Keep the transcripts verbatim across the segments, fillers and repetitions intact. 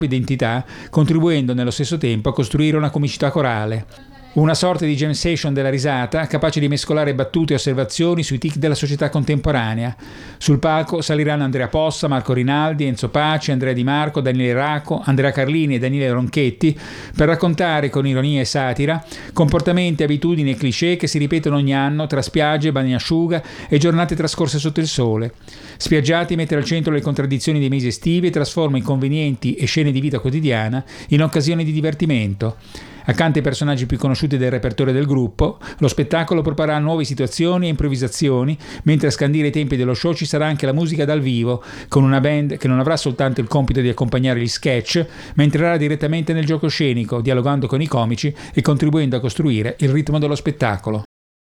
identità, contribuendo nello stesso tempo a costruire una comicità corale. Una sorta di jam session della risata, capace di mescolare battute e osservazioni sui tic della società contemporanea. Sul palco saliranno Andrea Possa, Marco Rinaldi, Enzo Paci, Andrea Di Marco, Daniele Racco, Andrea Carlini e Daniele Ronchetti per raccontare con ironia e satira comportamenti, abitudini e cliché che si ripetono ogni anno tra spiagge, bagnasciuga e giornate trascorse sotto il sole. Spiaggiati mette al centro le contraddizioni dei mesi estivi e trasforma inconvenienti e scene di vita quotidiana in occasioni di divertimento. Accanto ai personaggi più conosciuti del repertorio del gruppo, lo spettacolo proporrà nuove situazioni e improvvisazioni, mentre a scandire i tempi dello show ci sarà anche la musica dal vivo, con una band che non avrà soltanto il compito di accompagnare gli sketch, ma entrerà direttamente nel gioco scenico, dialogando con i comici e contribuendo a costruire il ritmo dello spettacolo.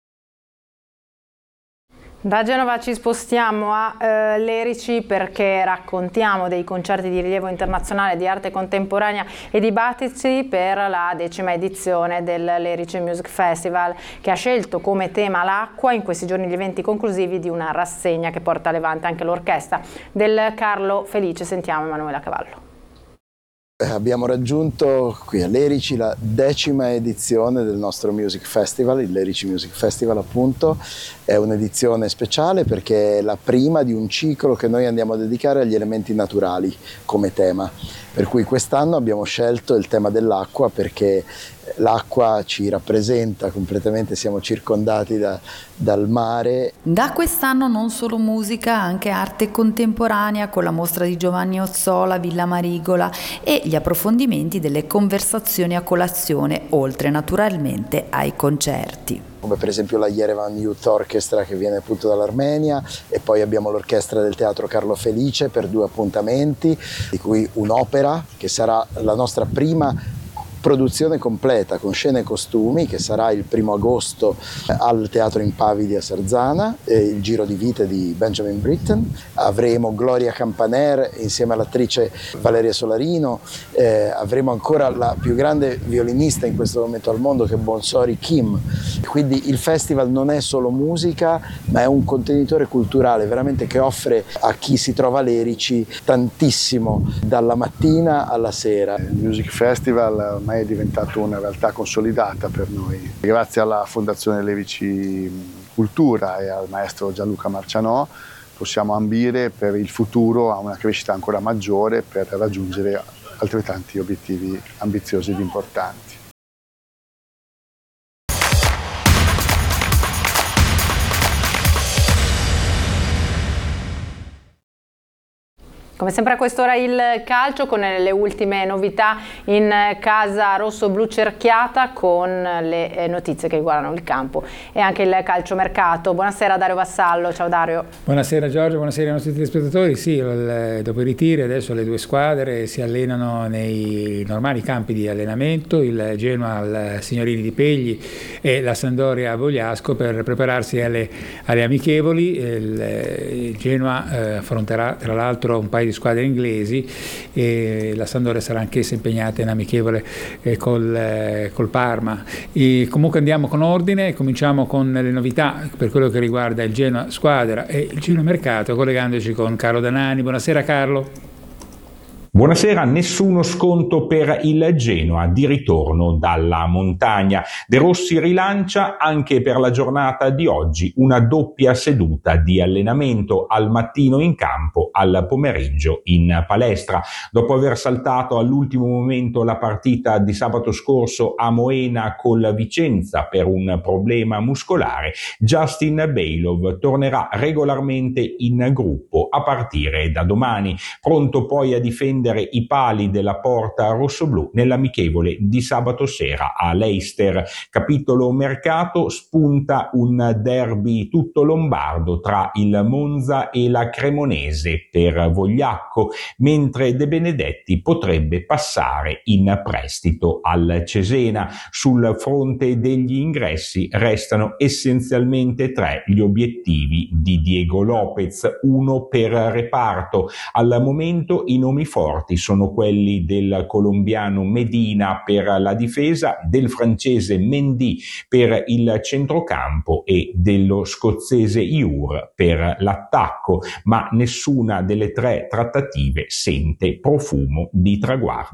Da Genova ci spostiamo a eh, Lerici perché raccontiamo dei concerti di rilievo internazionale di arte contemporanea e dibattiti per la decima edizione del Lerici Music Festival, che ha scelto come tema l'acqua. In questi giorni gli eventi conclusivi di una rassegna che porta a Levante anche l'orchestra del Carlo Felice. Sentiamo Emanuela Cavallo. Abbiamo raggiunto qui a Lerici la decima edizione del nostro Music Festival, il Lerici Music Festival appunto. È un'edizione speciale perché è la prima di un ciclo che noi andiamo a dedicare agli elementi naturali come tema. Per cui quest'anno abbiamo scelto il tema dell'acqua perché l'acqua ci rappresenta completamente, siamo circondati da, dal mare. Da quest'anno non solo musica, anche arte contemporanea con la mostra di Giovanni Ozzola, Villa Marigola e gli approfondimenti delle conversazioni a colazione, oltre naturalmente ai concerti. Come per esempio la Yerevan Youth Orchestra che viene appunto dall'Armenia, e poi abbiamo l'orchestra del Teatro Carlo Felice per due appuntamenti, di cui un'opera che sarà la nostra prima produzione completa con scene e costumi, che sarà il primo agosto al Teatro Impavidi a Sarzana, eh, il Giro di vite di Benjamin Britten. Avremo Gloria Campaner insieme all'attrice Valeria Solarino, eh, avremo ancora la più grande violinista in questo momento al mondo che è Bonsori Kim. Quindi il festival non è solo musica, ma è un contenitore culturale veramente che offre a chi si trova a Lerici tantissimo, dalla mattina alla sera. Il Music Festival ormai è diventato una realtà consolidata per noi. Grazie alla Fondazione Lerici Cultura e al maestro Gianluca Marcianò possiamo ambire per il futuro a una crescita ancora maggiore per raggiungere altrettanti obiettivi ambiziosi ed importanti. Come sempre a quest'ora il calcio con le ultime novità in casa rosso-blu cerchiata, con le notizie che riguardano il campo e anche il calciomercato. Buonasera Dario Vassallo, ciao Dario. Buonasera Giorgio, buonasera ai nostri telespettatori. Sì, dopo i ritiri adesso le due squadre si allenano nei normali campi di allenamento, il Genoa al Signorini di Pegli e la Sampdoria a Bogliasco per prepararsi alle, alle amichevoli. Il, il Genoa eh, affronterà tra l'altro un paio di squadre inglesi e la Sampdoria sarà anch'essa impegnata in amichevole eh, col, eh, col Parma. E comunque andiamo con ordine, cominciamo con le novità per quello che riguarda il Genoa squadra e il Genoa mercato, collegandoci con Carlo Danani. Buonasera Carlo. Buonasera, nessuno sconto per il Genoa di ritorno dalla montagna. De Rossi rilancia anche per la giornata di oggi una doppia seduta di allenamento, al mattino in campo, al pomeriggio in palestra. Dopo aver saltato all'ultimo momento la partita di sabato scorso a Moena col Vicenza per un problema muscolare, Justin Bailov tornerà regolarmente in gruppo a partire da domani, pronto poi a difendere i pali della porta rossoblù nell'amichevole di sabato sera a Leicester. Capitolo mercato: spunta un derby tutto lombardo tra il Monza e la Cremonese per Vogliacco, mentre De Benedetti potrebbe passare in prestito al Cesena. Sul fronte degli ingressi restano essenzialmente tre gli obiettivi di Diego Lopez, uno per reparto. Al momento i nomi forti sono quelli del colombiano Medina per la difesa, del francese Mendy per il centrocampo e dello scozzese Iur per l'attacco, ma nessuna delle tre trattative sente profumo di traguardo.